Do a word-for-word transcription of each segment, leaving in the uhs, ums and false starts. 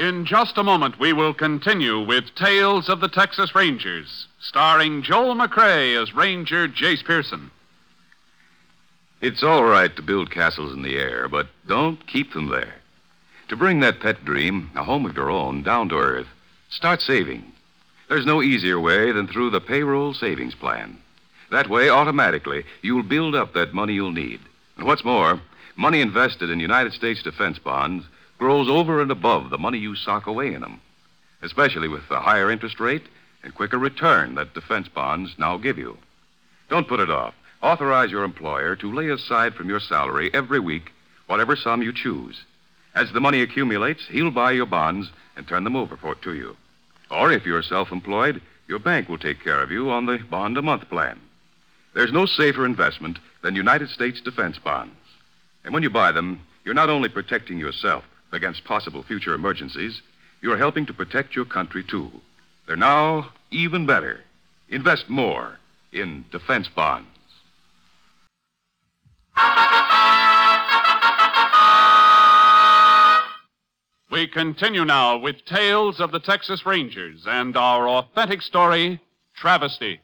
In just a moment, we will continue with Tales of the Texas Rangers, starring Joel McCrea as Ranger Jace Pearson. It's all right to build castles in the air, but don't keep them there. To bring that pet dream, a home of your own, down to earth, start saving. There's no easier way than through the payroll savings plan. That way, automatically, you'll build up that money you'll need. And what's more, money invested in United States defense bonds grows over and above the money you sock away in them, especially with the higher interest rate and quicker return that defense bonds now give you. Don't put it off. Authorize your employer to lay aside from your salary every week whatever sum you choose. As the money accumulates, he'll buy your bonds and turn them over for, to you. Or if you're self-employed, your bank will take care of you on the bond-a-month plan. There's no safer investment than United States defense bonds. And when you buy them, you're not only protecting yourself against possible future emergencies, you're helping to protect your country, too. They're now even better. Invest more in defense bonds. We continue now with Tales of the Texas Rangers and our authentic story, Travesty.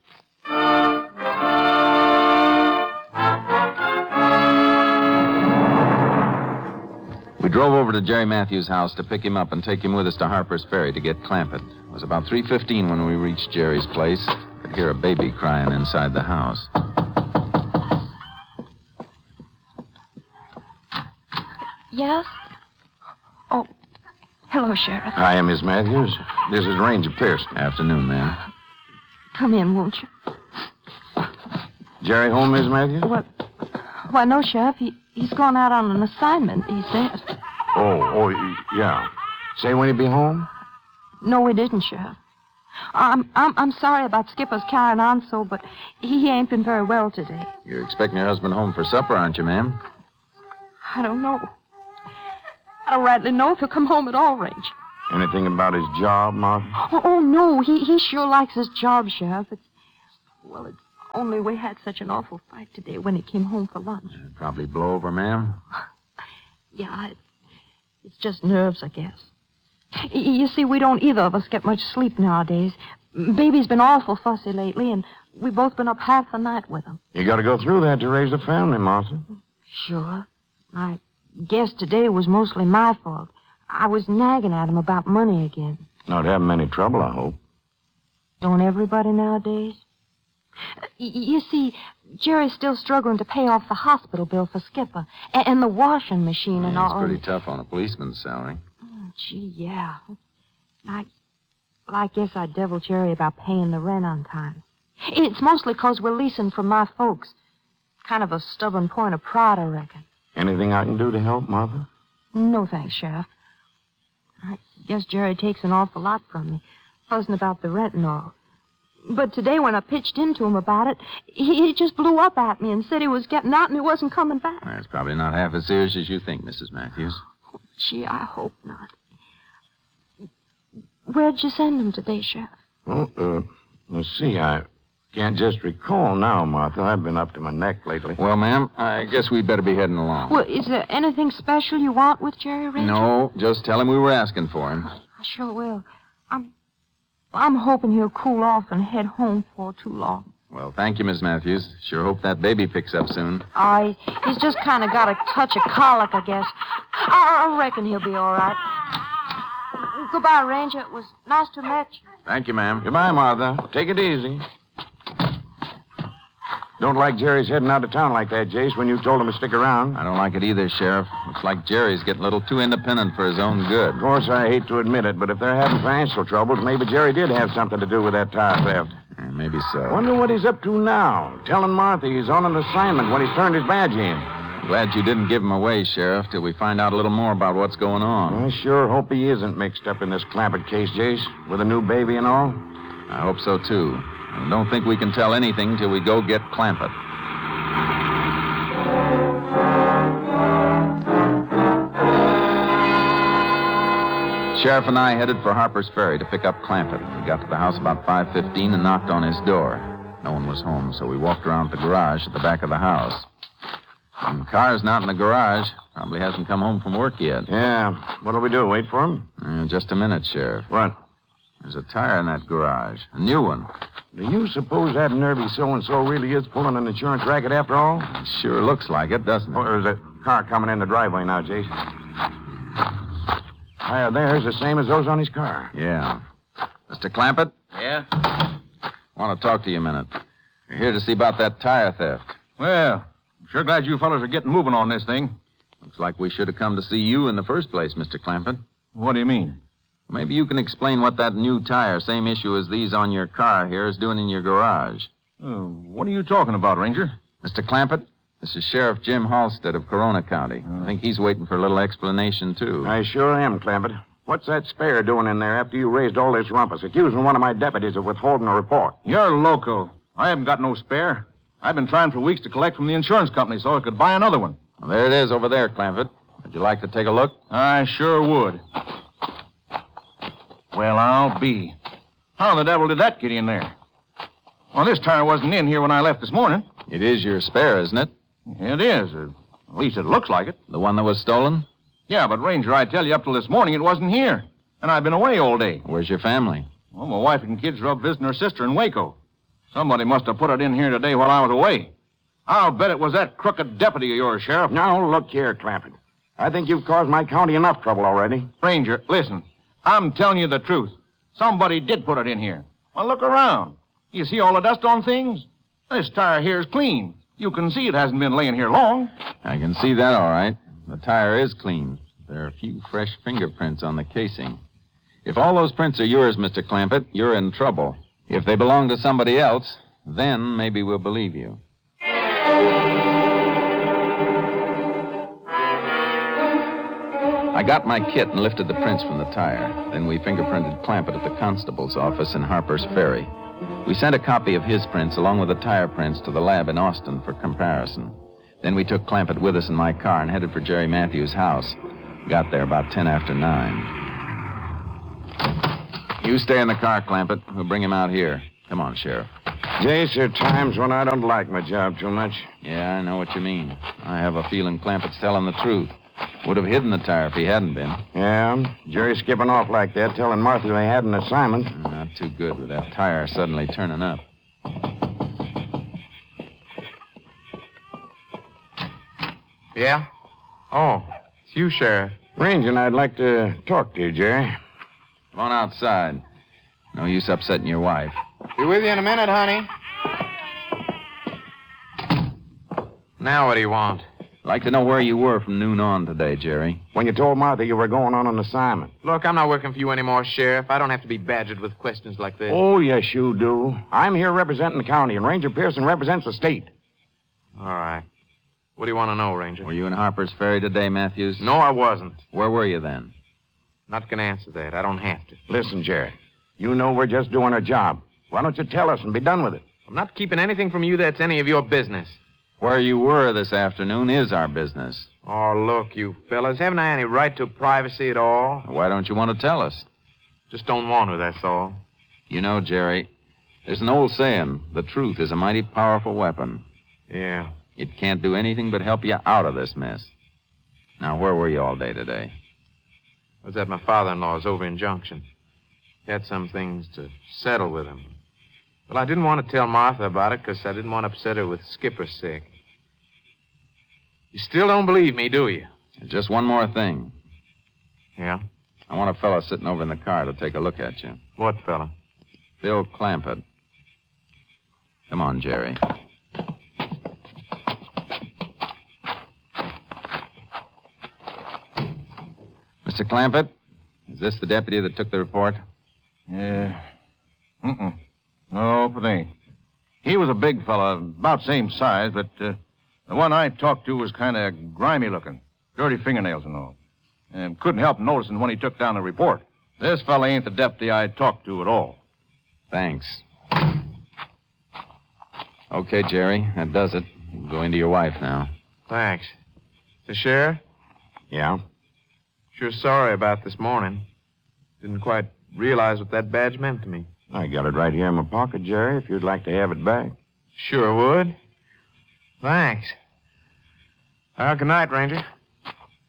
We drove over to Jerry Matthews' house to pick him up and take him with us to Harper's Ferry to get Clampett. It was about three fifteen when we reached Jerry's place. Could hear a baby crying inside the house. Yes? Oh, hello, Sheriff. Hi, Miss Matthews. This is Ranger Pearson. Afternoon, ma'am. Come in, won't you? Jerry home, Miss Matthews? What? Why, no, Sheriff. He, he's gone out on an assignment, he said. Oh, oh, yeah. Say when he'll be home? No, he didn't, Sheriff. I'm, I'm, I'm sorry about Skipper's carrying on so, but he ain't been very well today. You're expecting your husband home for supper, aren't you, ma'am? I don't know. I don't rightly know if he'll come home at all, Ranger. Anything about his job, Martha? Oh, oh no, he, he sure likes his job, Sheriff. It's, well, it's only we had such an awful fight today when he came home for lunch. Uh, probably blow over, ma'am. Yeah, it, it's just nerves, I guess. Y- You see, we don't either of us get much sleep nowadays. Baby's been awful fussy lately, and we've both been up half the night with him. You got to go through that to raise a family, Martha. Sure. I guess today was mostly my fault. I was nagging at him about money again. Not having any trouble, I hope. Don't everybody nowadays? Y- You see, Jerry's still struggling to pay off the hospital bill for Skipper a- and the washing machine and Yeah, all. it's pretty tough on a policeman's salary. Oh, gee, yeah. I, well, I guess I devil Jerry about paying the rent on time. It's mostly 'cause we're leasing from my folks. Kind of a stubborn point of pride, I reckon. Anything I can do to help, Martha? No, thanks, Sheriff. I guess Jerry takes an awful lot from me, fussing about the rent and all. But today, when I pitched into him about it, he, he just blew up at me and said he was getting out and he wasn't coming back. That's probably not half as serious as you think, Missus Matthews. Gee, I hope not. Where'd you send him today, Sheriff? Well, uh, let's see. I can't just recall now, Martha. I've been up to my neck lately. Well, ma'am, I guess we'd better be heading along. Well, is there anything special you want with Jerry, Ranger? No, just tell him we were asking for him. I sure will. I'm, I'm hoping he'll cool off and head home for too long. Well, thank you, Miss Matthews. Sure hope that baby picks up soon. I, he's just kind of got a touch of colic, I guess. I, I reckon he'll be all right. Goodbye, Ranger. It was nice to meet you. Thank you, ma'am. Goodbye, Martha. Take it easy. Don't like Jerry's heading out of town like that, Jace, when you told him to stick around. I don't like it either, Sheriff. Looks like Jerry's getting a little too independent for his own good. Of course, I hate to admit it, but if they're having financial troubles, maybe Jerry did have something to do with that tire theft. Yeah, maybe so. Wonder what he's up to now. Telling Martha he's on an assignment when he's turned his badge in. Glad you didn't give him away, Sheriff, till we find out a little more about what's going on. I sure hope he isn't mixed up in this Clampett case, Jace, with a new baby and all. I hope so, too. I don't think we can tell anything till we go get Clampett. Sheriff and I headed for Harper's Ferry to pick up Clampett. We got to the house about five fifteen and knocked on his door. No one was home, so we walked around the garage at the back of the house. And the car's not in the garage. Probably hasn't come home from work yet. Yeah. What'll we do? Wait for him? Uh, just a minute, Sheriff. What? There's a tire in that garage. A new one. Do you suppose that nervy so-and-so really is pulling an insurance racket after all? It sure looks like it, doesn't it? Oh, there's a car coming in the driveway now, Jace. Tire there's the same as those on his car. Yeah. Mister Clampett? Yeah? I want to talk to you a minute. You're here to see about that tire theft. Well, I'm sure glad you fellas are getting moving on this thing. Looks like we should have come to see you in the first place, Mister Clampett. What do you mean? Maybe you can explain what that new tire, same issue as these on your car here, is doing in your garage. Uh, what are you talking about, Ranger? Mister Clampett, this is Sheriff Jim Halstead of Corona County. I think he's waiting for a little explanation, too. I sure am, Clampett. What's that spare doing in there after you raised all this rumpus, accusing one of my deputies of withholding a report? You're loco. I haven't got no spare. I've been trying for weeks to collect from the insurance company so I could buy another one. Well, there it is over there, Clampett. Would you like to take a look? I sure would. Well, I'll be. How the devil did that get in there? Well, this tire wasn't in here when I left this morning. It is your spare, isn't it? It is. Uh, at least it looks like it. The one that was stolen? Yeah, but, Ranger, I tell you, up till this morning it wasn't here. And I've been away all day. Where's your family? Well, my wife and kids are up visiting her sister in Waco. Somebody must have put it in here today while I was away. I'll bet it was that crooked deputy of yours, Sheriff. Now, look here, Clampett. I think you've caused my county enough trouble already. Ranger, listen. I'm telling you the truth. Somebody did put it in here. Well, look around. You see all the dust on things? This tire here's clean. You can see it hasn't been laying here long. I can see that all right. The tire is clean. There are a few fresh fingerprints on the casing. If all those prints are yours, Mister Clampett, you're in trouble. If they belong to somebody else, then maybe we'll believe you. I got my kit and lifted the prints from the tire. Then we fingerprinted Clampett at the constable's office in Harper's Ferry. We sent a copy of his prints along with the tire prints to the lab in Austin for comparison. Then we took Clampett with us in my car and headed for Jerry Matthews' house. Got there about ten after nine. You stay in the car, Clampett. We'll bring him out here. Come on, Sheriff. Jace, there are times when I don't like my job too much. Yeah, I know what you mean. I have a feeling Clampett's telling the truth. Would have hidden the tire if he hadn't been. Yeah, Jerry skipping off like that, telling Martha they had an assignment. Not too good with that tire suddenly turning up. Yeah? Oh, it's you, Sheriff. Ranger and I'd like to talk to you, Jerry. Come on outside. No use upsetting your wife. Be with you in a minute, honey. Now what do you want? I'd like to know where you were from noon on today, Jerry. When you told Martha you were going on an assignment. Look, I'm not working for you anymore, Sheriff. I don't have to be badgered with questions like this. Oh, yes, you do. I'm here representing the county, and Ranger Pearson represents the state. All right. What do you want to know, Ranger? Were you in Harper's Ferry today, Matthews? No, I wasn't. Where were you then? Not going to answer that. I don't have to. Listen, Jerry. You know we're just doing our job. Why don't you tell us and be done with it? I'm not keeping anything from you that's any of your business. Where you were this afternoon is our business. Oh, look, you fellas. Haven't I any right to privacy at all? Why don't you want to tell us? Just don't want to, that's all. You know, Jerry, there's an old saying, the truth is a mighty powerful weapon. Yeah. It can't do anything but help you out of this mess. Now, where were you all day today? I was at my father-in-law's over in Junction. He had some things to settle with him. Well, I didn't want to tell Martha about it because I didn't want to upset her with Skipper sick. You still don't believe me, do you? Just one more thing. Yeah? I want a fellow sitting over in the car to take a look at you. What fella? Bill Clampett. Come on, Jerry. Mister Clampett, is this the deputy that took the report? Yeah. Mm-mm. No, it ain't. He was a big fella, about same size, but uh, the one I talked to was kind of grimy looking. Dirty fingernails and all. And couldn't help noticing when he took down the report. This fella ain't the deputy I talked to at all. Thanks. Okay, Jerry, that does it. You can go into your wife now. Thanks. The sheriff? Yeah? Sure sorry about this morning. Didn't quite realize what that badge meant to me. I got it right here in my pocket, Jerry, if you'd like to have it back. Sure would. Thanks. Well, good night, Ranger.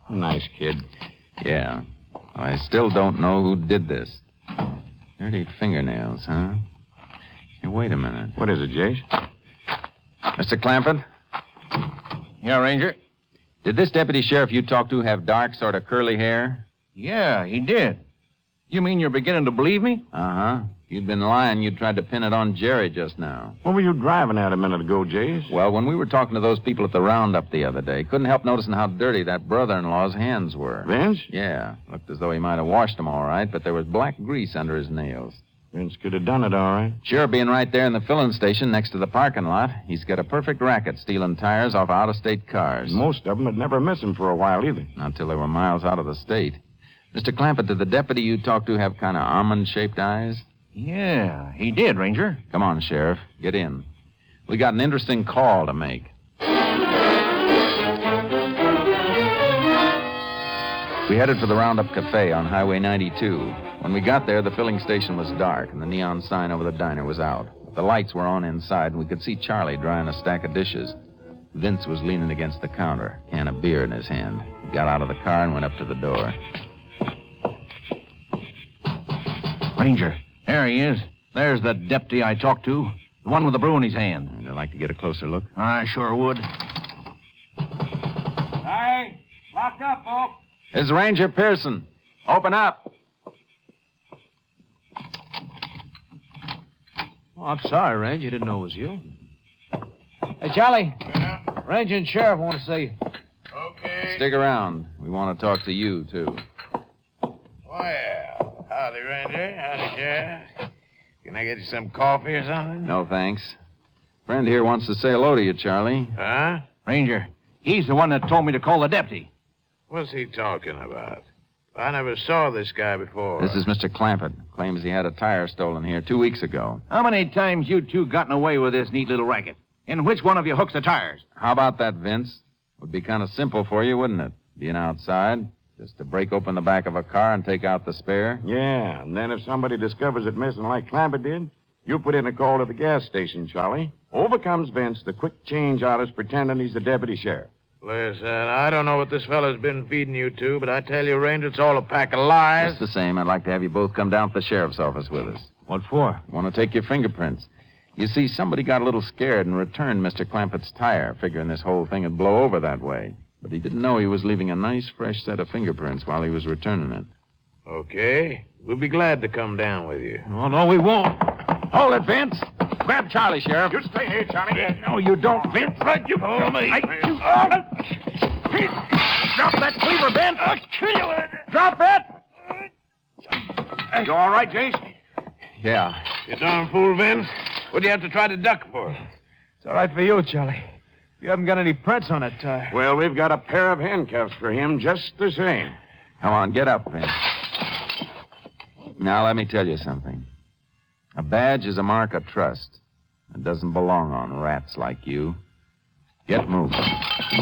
Nice kid. Yeah. I still don't know who did this. Dirty fingernails, huh? Hey, wait a minute. What is it, Jace? Mister Clampett? Yeah, Ranger? Did this deputy sheriff you talked to have dark, sort of curly hair? Yeah, he did. You mean you're beginning to believe me? Uh-huh. If you'd been lying, you tried to pin it on Jerry just now. What were you driving at a minute ago, Jace? Well, when we were talking to those people at the roundup the other day, couldn't help noticing how dirty that brother-in-law's hands were. Vince? Yeah. Looked as though he might have washed them all right, but there was black grease under his nails. Vince could have done it all right. Sure, being right there in the filling station next to the parking lot, he's got a perfect racket stealing tires off out-of-state cars. Most of them had never missed him for a while either. Not till they were miles out of the state. Mister Clampett, did the deputy you talked to have kind of almond-shaped eyes? Yeah, he did, Ranger. Come on, Sheriff. Get in. We got an interesting call to make. We headed for the Roundup Cafe on Highway ninety-two. When we got there, the filling station was dark, and the neon sign over the diner was out. The lights were on inside, and we could see Charlie drying a stack of dishes. Vince was leaning against the counter, a can of beer in his hand. He got out of the car and went up to the door. Ranger, there he is. There's the deputy I talked to. The one with the brew in his hand. Would you like to get a closer look? I sure would. Hey, lock up, folks. It's Ranger Pearson. Open up. Oh, I'm sorry, Ranger. You didn't know it was you. Hey, Charlie. Yeah? Ranger and Sheriff want to see you. Okay. Stick around. We want to talk to you, too. Well, howdy, Ranger. Howdy, Sheriff. Can I get you some coffee or something? No, thanks. Friend here wants to say hello to you, Charlie. Huh? Ranger, he's the one that told me to call the deputy. What's he talking about? I never saw this guy before. This is Mister Clampett. Claims he had a tire stolen here two weeks ago. How many times you two gotten away with this neat little racket? And which one of you hooks the tires? How about that, Vince? Would be kind of simple for you, wouldn't it? Being outside, just to break open the back of a car and take out the spare. Yeah, and then if somebody discovers it missing like Clampett did, you put in a call to the gas station, Charlie. Over comes Vince, the quick change artist, pretending he's the deputy sheriff. Listen, I don't know what this fellow's been feeding you to, but I tell you, Ranger, it's all a pack of lies. Just the same, I'd like to have you both come down to the sheriff's office with us. What for? Want to take your fingerprints. You see, somebody got a little scared and returned Mister Clampett's tire, figuring this whole thing would blow over that way. But he didn't know he was leaving a nice, fresh set of fingerprints while he was returning it. Okay. We'll be glad to come down with you. Oh, no, we won't. Hold it, Vince! Grab Charlie, Sheriff. You stay here, Charlie. No, you don't, Vince. Right, you Hold me. I, you, oh. Drop that cleaver, Vince. I'll kill you. Drop it. You all right, Jace? Yeah. You darn fool, Vince. What'd you have to try to duck for? It's all right for you, Charlie. You haven't got any prints on that tire. Well, we've got a pair of handcuffs for him just the same. Come on, get up, Vince. Now, let me tell you something. A badge is a mark of trust. It doesn't belong on rats like you. Get moving.